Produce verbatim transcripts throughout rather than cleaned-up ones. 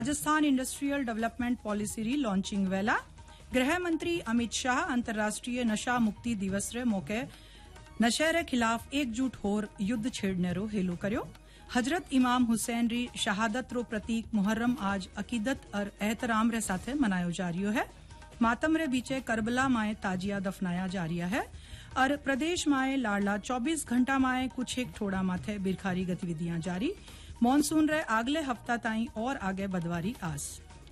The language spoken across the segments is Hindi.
राजस्थान इंडस्ट्रियल डेवलपमेंट पॉलिसी री लॉन्चिंग वेला गृह मंत्री अमित शाह अंतर्राष्ट्रीय नशा मुक्ति दिवस रे मौके नशे रे खिलाफ एकजुट होर युद्ध छेड़ने रो हेलो कर्यो। हजरत इमाम हुसैन री शहादत रो प्रतीक मुहर्रम आज अकीदत और एहतराम रे साथे मनायो जा रियो है। मातम रे बीचे करबला माए ताजिया दफनाया जा रिया है और प्रदेश माए लाडला चौबीस घंटा माए कुछ एक ठोड़ा माथे बिरखारी गतिविधियां जारी। मॉनसून रे अगले हफ्ता ताई और आगे बदवारी आस।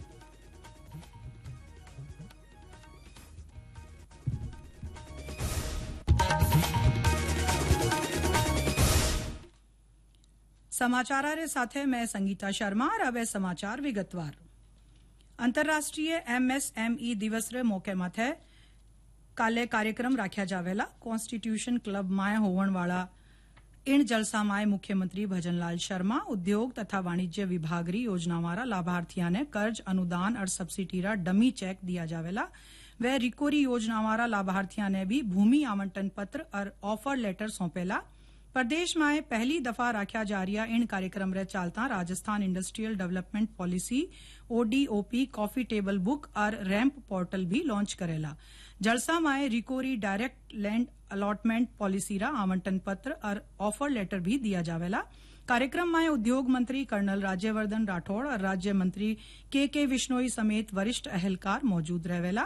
समाचार रे साथे मैं संगीता शर्मा और अब समाचार विगतवार। अंतर्राष्ट्रीय एमएसएमई दिवस रे मौके माथे काले कार्यक्रम राख्या जावेला। कॉन्स्टिट्यूशन क्लब माए होवण वाला इन जलसा माए मुख्यमंत्री भजनलाल शर्मा उद्योग तथा वाणिज्य विभाग री योजना वाला लाभार्थियों ने कर्ज अनुदान और सब्सिडी रा डमी चेक दिया जावेला। वे रिकोरी योजना वाला लाभार्थियों ने भी भूमि आवंटन पत्र और ऑफर लेटर सौंपेला। प्रदेश में पहली दफा राख्या जा रिया इन कार्यक्रम रे चालता Rajasthan industrial development policy ODOP coffee table book और रैंप पोर्टल भी लॉन्च करेला। जलसा माए रिकोरी डायरेक्ट लैंड अलॉटमेंट पॉलिसी रा आवंटन पत्र और ऑफर लेटर भी दिया जावेला। कार्यक्रम में उद्योग मंत्री कर्नल राज्यवर्धन राठौड़ और राज्य मंत्री के के विश्नोई समेत वरिष्ठ अहलकार मौजूद रहेला।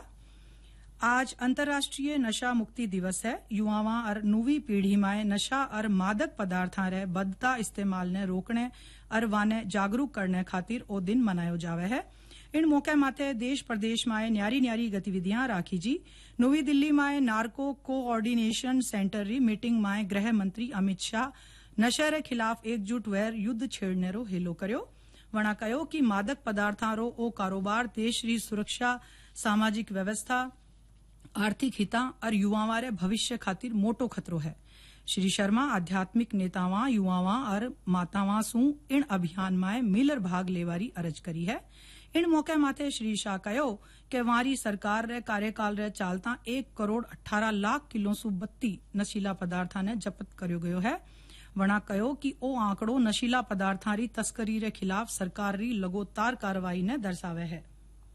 आज अंतर्राष्ट्रीय नशा मुक्ति दिवस है। युवाओं और नवी पीढ़ी में नशा और मादक पदार्थां रे बढ़ता इस्तेमाल ने रोकने और वाने जागरूक करने खातिर ओ दिन मनायो जावे है। इन मौके माथे देश प्रदेश में न्यारी न्यारी गतिविधियां राखी जी। नवी दिल्ली में नार्को कोऑर्डिनेशन सेंटर री मीटिंग में गृह मंत्री अमित शाह नशे रे खिलाफ एकजुट वेर युद्ध छेड़ने रो हेलो कर्यो। वणा कहो कि मादक पदार्थां रो ओ कारोबार देश री सुरक्षा सामाजिक व्यवस्था आर्थिक हिता और युवाओं रे भविष्य खातिर मोटो खतरो है। श्री शर्मा आध्यात्मिक नेतावां युवावां और मातावां सु इन अभियान में मिलर भाग लेवारी अरज करी है। इन मौके माथे श्री शाह कहो कि वारी सरकार रे कार्यकाल रे चालता एक करोड़ अठारह लाख किलो सु बत्ती नशीला पदार्था ने जब्त कर्यो गयो है। वणा कहो कि ओ आंकड़ो नशीला पदार्था री तस्करी रे खिलाफ सरकार री लगातार कार्रवाई ने दर्शावे है।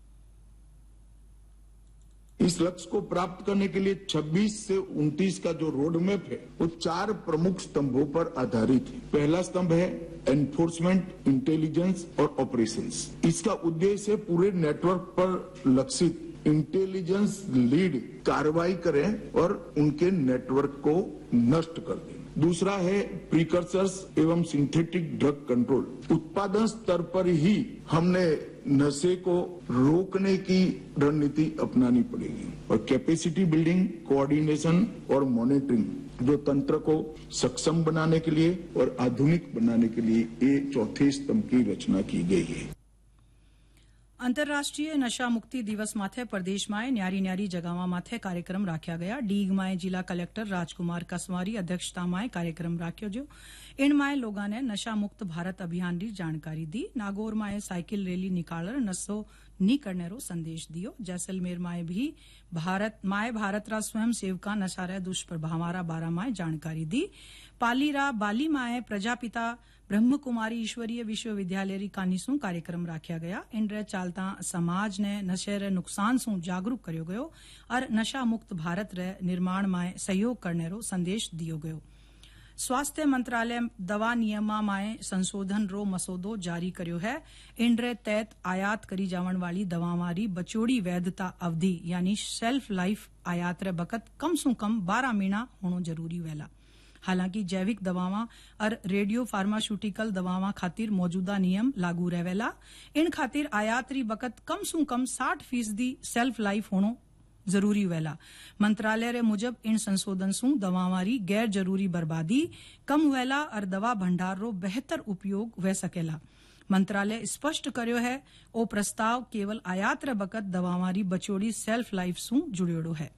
इस लक्ष्य को प्राप्त करने के लिए छब्बीस से उनतीस का जो रोड मैप है वो चार प्रमुख स्तंभों पर आधारित है। पहला स्तंभ है एनफोर्समेंट, इंटेलिजेंस और ऑपरेशंस। इसका उद्देश्य है पूरे नेटवर्क पर लक्षित इंटेलिजेंस लीड कार्रवाई करें और उनके नेटवर्क को नष्ट कर दें। दूसरा है प्रीकर्सर्स एवं सिंथेटिक ड्रग कंट्रोल। उत्पादन स्तर पर ही हमने नशे को रोकने की रणनीति अपनानी पड़ेगी और कैपेसिटी बिल्डिंग, कोऑर्डिनेशन और मॉनिटरिंग जो तंत्र को सक्षम बनाने के लिए और आधुनिक बनाने के लिए ये चौथे स्तंभ की रचना की गई है। अंतर्राष्ट्रीय नशा मुक्ति दिवस माथे प्रदेश में न्यारी न्यारी जगह माथे कार्यक्रम राख्या गया। डीग माए जिला कलेक्टर राजकुमार कसवारी अध्यक्षता में कार्यक्रम राख्यो जो। इन माए लोगों ने नशा मुक्त भारत अभियान की जानकारी दी। नागौर माए साइकिल रैली निकालकर नशो नी करने रो संदेश दियो। जैसलमेर माए भी भारत माए भारत रा स्वयं सेवका नशा रे दुष्प्रभावारा बारा माए जानकारी दी। पाली रा बाली माए प्रजापिता ब्रह्म कुमारी ईश्वरीय विश्वविद्यालय री कानीसू कार्यक्रम राख्या गया। इन रे चालता समाज ने नशे रे नुकसान सु जागरूक कर्यो गयो और नशा मुक्त भारत रे निर्माण में सहयोग करने रो संदेश दियो गयो। स्वास्थ्य मंत्रालय दवा नियमा में संशोधन रो मसौदो जारी कर्यो है। इन रे तहत आयात करी जावण वाली दवावां री बचोड़ी वैधता अवधि यानी शेल्फ लाइफ आयात रे बकत कम सु कम बारह महीना होनो जरूरी वेला। हालांकि जैविक दवावां और रेडियो फार्मास्यूटिकल दवावां खातिर मौजूदा नियम लागू रहेला। इन खातिर आयात री बकत कम सु कम साठ फीसदी सेल्फ लाइफ होनो जरूरी वेला। मंत्रालय रे मुजब इन संशोधन सु दवावां री गैर जरूरी बर्बादी कम वेला और दवा भंडार रो बेहतर उपयोग वे सकेला। मंत्रालय स्पष्ट कर्यो है ओ प्रस्ताव केवल आयात रे बकत दवावां री बचोड़ी सेल्फ लाइफ सु जुड़ियोड़ो है।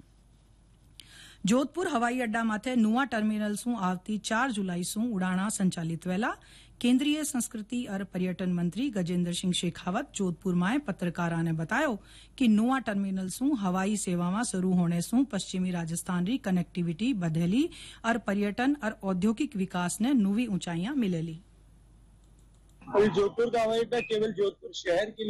जोधपुर हवाई अड्डा माथे नुआ टर्मिनल सु आवती चार जुलाई सु उड़ाणा संचालित वेला। केंद्रीय संस्कृति और पर्यटन मंत्री गजेंद्र सिंह शेखावत जोधपुर में पत्रकारां ने बतायो कि नुआ टर्मिनल सु हवाई सेवावां शुरू होने सु पश्चिमी राजस्थान री कनेक्टिविटी बधेली और पर्यटन और औद्योगिक विकास ने नवी ऊंचाइयां मिलेली। अभी जोधपुर का हवाई अड्डा केवल जोधपुर शहर के